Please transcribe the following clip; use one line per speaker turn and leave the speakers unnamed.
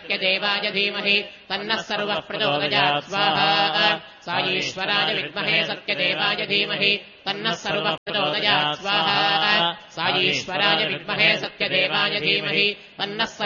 सत्यदेवाय धीमहि तन्नः सर्वः प्रचोदयात् स्वाहा साईश्वराय विद्महे सत्यदेवाय धीमहि तन्नः सर्वः प्रचोदयात् स्वाहा साईश्वराय विद्महे सत्यदेवाय धीमहि तन्नः